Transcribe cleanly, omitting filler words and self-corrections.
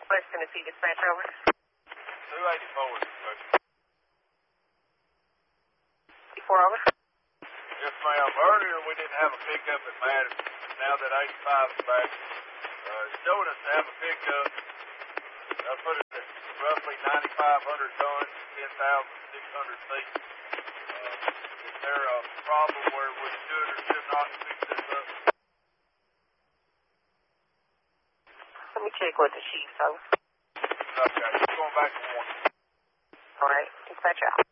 West Tennessee Dispatch, over. 284 dispatch. 4, over. Yes, ma'am. Earlier we didn't have a pickup at Madison. Now that 85 is back, showing us to have a pickup. I put it at roughly 9,500 tons, 10,600 feet. Is there a problem where we should or should not pick this up? Let me check with the chief, so. Okay, going back to 1. All right, dispatch out.